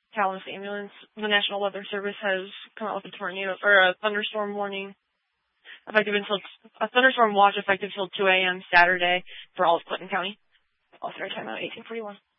Tallahassee Ambulance. The National Weather Service has come out with a tornado or a thunderstorm warning a thunderstorm watch effective till 2 a.m. Saturday for all of Clinton County. Authorized timeout 1841.